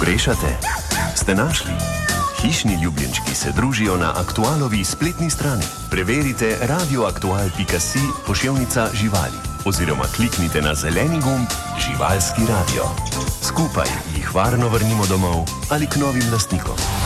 Pogrešate? Ste našli? Hišni ljubljenčki se družijo na Aktualovi spletni strani. Preverite radioaktual.si pošiljka živali oziroma kliknite na zeleni gumb Živalski radio. Skupaj jih varno vrnimo domov ali k novim lastnikom.